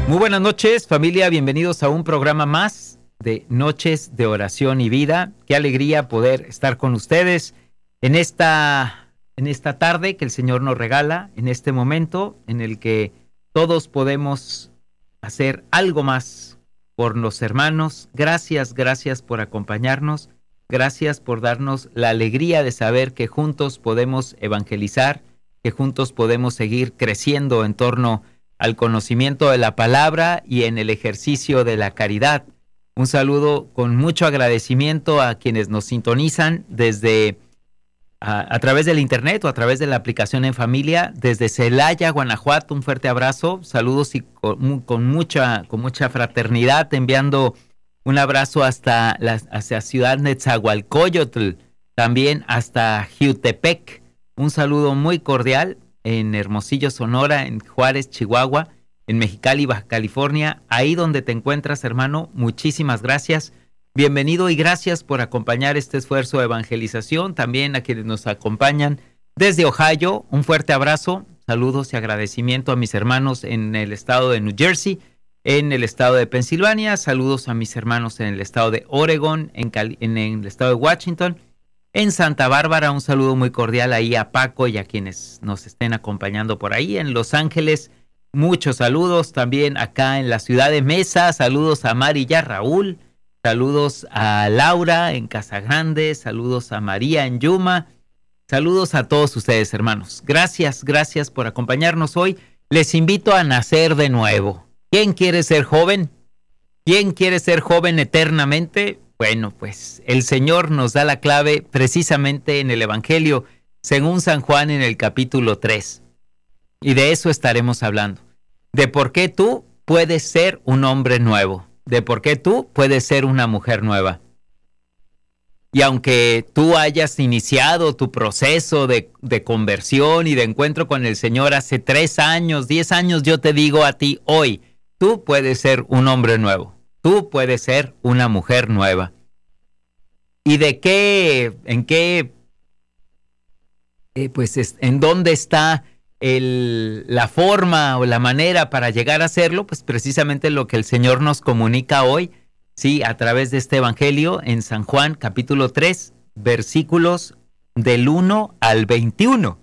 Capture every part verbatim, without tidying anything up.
Muy buenas noches, familia. Bienvenidos a un programa más de Noches de Oración y Vida. Qué alegría poder estar con ustedes en esta, en esta tarde que el Señor nos regala, en este momento en el que todos podemos hacer algo más por los hermanos. Gracias, gracias por acompañarnos. Gracias por darnos la alegría de saber que juntos podemos evangelizar, que juntos podemos seguir creciendo en torno a al conocimiento de la palabra y en el ejercicio de la caridad. Un saludo con mucho agradecimiento a quienes nos sintonizan desde a, a través del internet o a través de la aplicación En Familia, desde Celaya, Guanajuato. Un fuerte abrazo, saludos y con, con mucha con mucha fraternidad, enviando un abrazo hasta la hacia Ciudad Nezahualcóyotl, también hasta Jiutepec. Un saludo muy cordial en Hermosillo, Sonora, en Juárez, Chihuahua, en Mexicali, Baja California, ahí donde te encuentras, hermano. Muchísimas gracias. Bienvenido y gracias por acompañar este esfuerzo de evangelización. También a quienes nos acompañan desde Ohio, un fuerte abrazo, saludos y agradecimiento a mis hermanos en el estado de New Jersey, en el estado de Pensilvania, saludos a mis hermanos en el estado de Oregon, en, Cali- en el estado de Washington. En Santa Bárbara, un saludo muy cordial ahí a Paco y a quienes nos estén acompañando por ahí. En Los Ángeles, muchos saludos. También acá en la ciudad de Mesa, saludos a Mari y a Raúl. Saludos a Laura en Casa Grande. Saludos a María en Yuma. Saludos a todos ustedes, hermanos. Gracias, gracias por acompañarnos hoy. Les invito a nacer de nuevo. ¿Quién quiere ser joven? ¿Quién quiere ser joven eternamente? Bueno, pues el Señor nos da la clave precisamente en el Evangelio, según San Juan en el capítulo tres. Y de eso estaremos hablando. De por qué tú puedes ser un hombre nuevo. De por qué tú puedes ser una mujer nueva. Y aunque tú hayas iniciado tu proceso de, de conversión y de encuentro con el Señor hace tres años, diez años, yo te digo a ti hoy, tú puedes ser un hombre nuevo. Tú puedes ser una mujer nueva. ¿Y de qué, en qué, eh, pues, es, en dónde está el, la forma o la manera para llegar a hacerlo? Pues precisamente lo que el Señor nos comunica hoy, sí, a través de este evangelio en San Juan, capítulo tres, versículos del uno al veintiuno.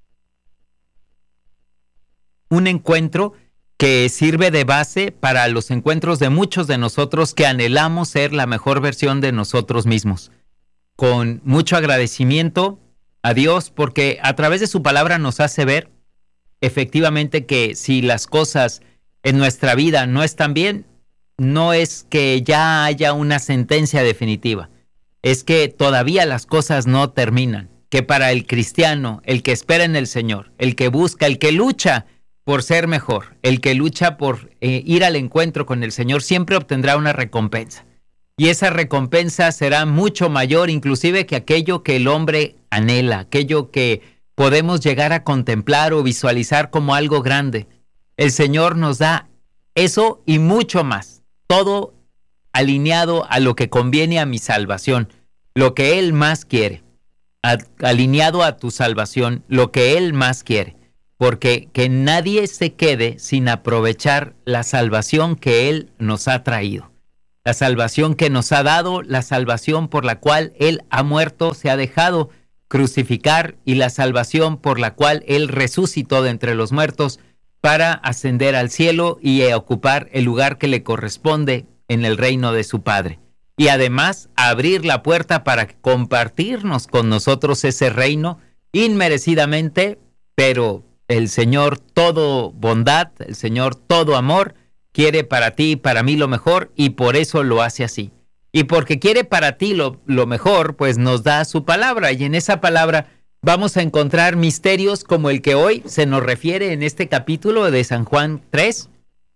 Un encuentro que sirve de base para los encuentros de muchos de nosotros que anhelamos ser la mejor versión de nosotros mismos. Con mucho agradecimiento a Dios, porque a través de su palabra nos hace ver efectivamente que si las cosas en nuestra vida no están bien, no es que ya haya una sentencia definitiva, es que todavía las cosas no terminan, que para el cristiano, el que espera en el Señor, el que busca, el que lucha por ser mejor, el que lucha por eh, ir al encuentro con el Señor, siempre obtendrá una recompensa. Y esa recompensa será mucho mayor inclusive que aquello que el hombre anhela, aquello que podemos llegar a contemplar o visualizar como algo grande. El Señor nos da eso y mucho más, todo alineado a lo que conviene a mi salvación, lo que Él más quiere, a, alineado a tu salvación, lo que Él más quiere. Porque que nadie se quede sin aprovechar la salvación que Él nos ha traído. La salvación que nos ha dado, la salvación por la cual Él ha muerto, se ha dejado crucificar, y la salvación por la cual Él resucitó de entre los muertos para ascender al cielo y ocupar el lugar que le corresponde en el reino de su Padre. Y además abrir la puerta para compartirnos con nosotros ese reino inmerecidamente, pero el Señor todo bondad, el Señor todo amor, quiere para ti y para mí lo mejor, y por eso lo hace así. Y porque quiere para ti lo, lo mejor, pues nos da su palabra, y en esa palabra vamos a encontrar misterios como el que hoy se nos refiere en este capítulo de San Juan tres,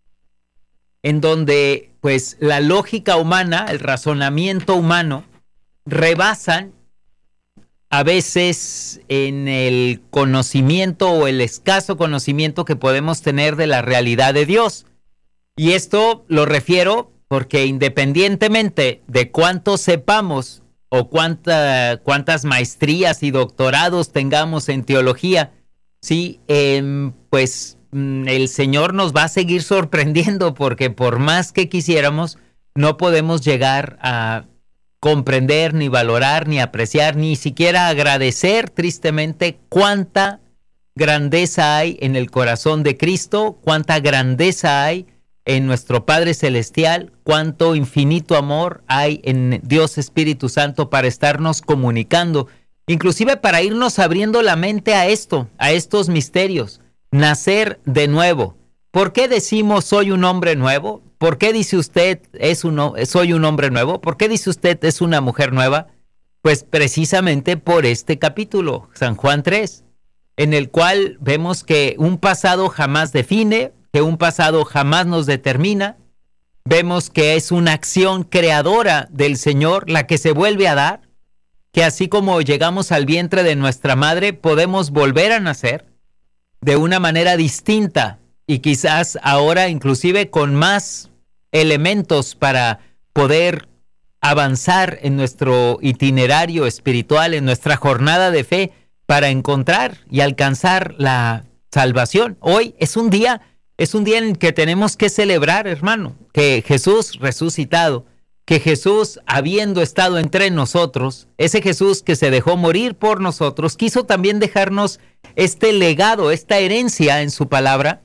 en donde pues la lógica humana, el razonamiento humano, rebasan a veces en el conocimiento o el escaso conocimiento que podemos tener de la realidad de Dios. Y esto lo refiero porque independientemente de cuánto sepamos o cuánta, cuántas maestrías y doctorados tengamos en teología, sí, eh, pues el Señor nos va a seguir sorprendiendo, porque por más que quisiéramos, no podemos llegar a comprender, ni valorar, ni apreciar, ni siquiera agradecer tristemente cuánta grandeza hay en el corazón de Cristo, cuánta grandeza hay en nuestro Padre Celestial, cuánto infinito amor hay en Dios Espíritu Santo para estarnos comunicando, inclusive para irnos abriendo la mente a esto, a estos misterios. Nacer de nuevo. ¿Por qué decimos soy un hombre nuevo? ¿Por qué dice usted es un, soy un hombre nuevo? ¿Por qué dice usted es una mujer nueva? Pues precisamente por este capítulo, San Juan tres, en el cual vemos que un pasado jamás define, que un pasado jamás nos determina. Vemos que es una acción creadora del Señor la que se vuelve a dar, que así como llegamos al vientre de nuestra madre, podemos volver a nacer de una manera distinta y quizás ahora inclusive con más elementos para poder avanzar en nuestro itinerario espiritual, en nuestra jornada de fe, para encontrar y alcanzar la salvación. Hoy es un día, es un día en el que tenemos que celebrar, hermano, que Jesús resucitado, que Jesús, habiendo estado entre nosotros, ese Jesús que se dejó morir por nosotros, quiso también dejarnos este legado, esta herencia en su palabra,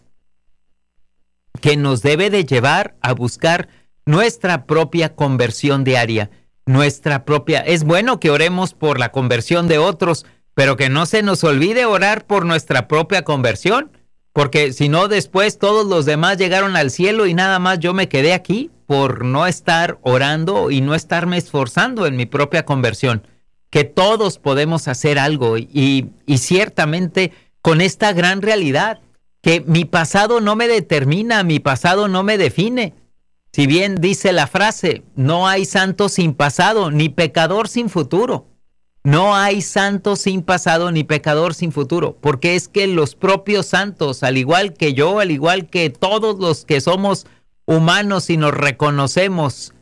que nos debe de llevar a buscar nuestra propia conversión diaria, nuestra propia. Es bueno que oremos por la conversión de otros, pero que no se nos olvide orar por nuestra propia conversión, porque si no, después todos los demás llegaron al cielo y nada más yo me quedé aquí por no estar orando y no estarme esforzando en mi propia conversión. Que todos podemos hacer algo y, y ciertamente con esta gran realidad, que mi pasado no me determina, mi pasado no me define. Si bien dice la frase, no hay santo sin pasado, ni pecador sin futuro. No hay santo sin pasado, ni pecador sin futuro, porque es que los propios santos, al igual que yo, al igual que todos los que somos humanos y nos reconocemos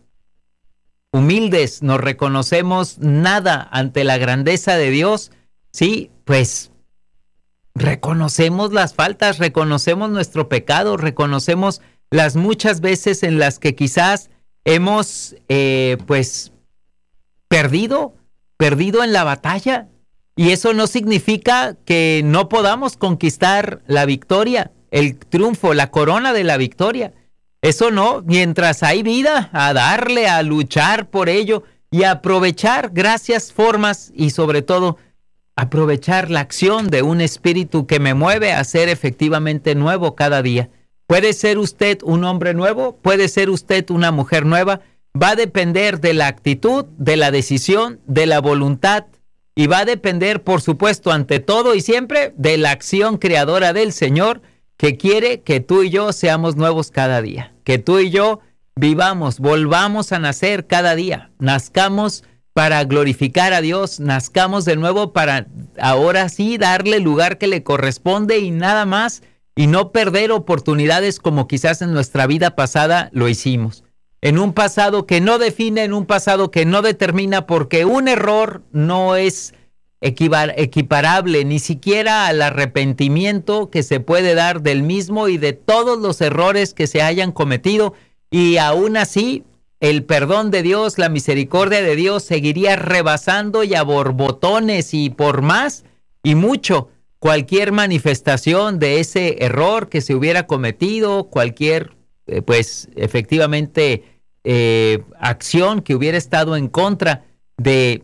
humildes, nos reconocemos nada ante la grandeza de Dios, sí, pues reconocemos las faltas, reconocemos nuestro pecado, reconocemos las muchas veces en las que quizás hemos, eh, pues, perdido, perdido en la batalla. Y eso no significa que no podamos conquistar la victoria, el triunfo, la corona de la victoria. Eso no, mientras hay vida, a darle, a luchar por ello y a aprovechar gracias, formas y sobre todo aprovechar la acción de un espíritu que me mueve a ser efectivamente nuevo cada día. Puede ser usted un hombre nuevo, puede ser usted una mujer nueva, va a depender de la actitud, de la decisión, de la voluntad y va a depender, por supuesto, ante todo y siempre, de la acción creadora del Señor, que quiere que tú y yo seamos nuevos cada día, que tú y yo vivamos, volvamos a nacer cada día, nazcamos para glorificar a Dios, nazcamos de nuevo para ahora sí darle el lugar que le corresponde y nada más, y no perder oportunidades como quizás en nuestra vida pasada lo hicimos. En un pasado que no define, en un pasado que no determina, porque un error no es equiparable ni siquiera al arrepentimiento que se puede dar del mismo y de todos los errores que se hayan cometido, y aún así el perdón de Dios, la misericordia de Dios seguiría rebasando y a borbotones y por más y mucho cualquier manifestación de ese error que se hubiera cometido, cualquier eh, pues efectivamente eh, acción que hubiera estado en contra de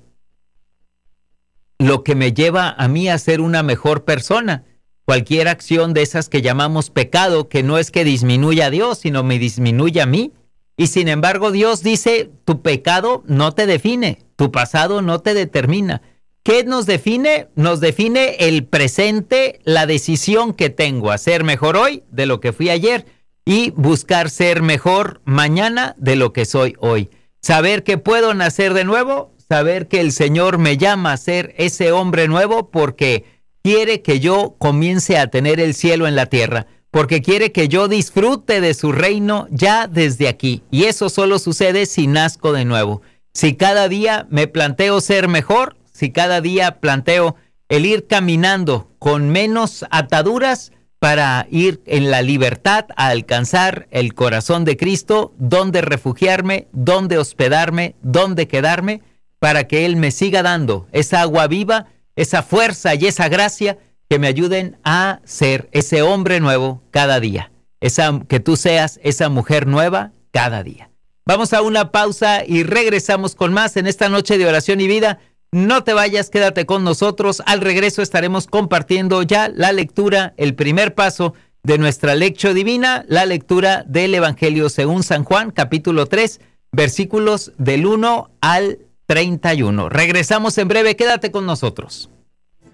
lo que me lleva a mí a ser una mejor persona. Cualquier acción de esas que llamamos pecado, que no es que disminuya a Dios, sino me disminuye a mí. Y sin embargo Dios dice, tu pecado no te define, tu pasado no te determina. ¿Qué nos define? Nos define el presente, la decisión que tengo a ser mejor hoy de lo que fui ayer y buscar ser mejor mañana de lo que soy hoy. Saber que puedo nacer de nuevo, saber que el Señor me llama a ser ese hombre nuevo porque quiere que yo comience a tener el cielo en la tierra, porque quiere que yo disfrute de su reino ya desde aquí. Y eso solo sucede si nazco de nuevo. Si cada día me planteo ser mejor, si cada día planteo el ir caminando con menos ataduras, para ir en la libertad a alcanzar el corazón de Cristo, dónde refugiarme, dónde hospedarme, dónde quedarme, para que Él me siga dando esa agua viva, esa fuerza y esa gracia que me ayuden a ser ese hombre nuevo cada día, esa, que tú seas esa mujer nueva cada día. Vamos a una pausa y regresamos con más en esta noche de oración y vida. No te vayas, quédate con nosotros. Al regreso estaremos compartiendo ya la lectura, el primer paso de nuestra lección divina, la lectura del Evangelio según San Juan, capítulo tres, versículos del uno al treinta y uno. Regresamos en breve, quédate con nosotros.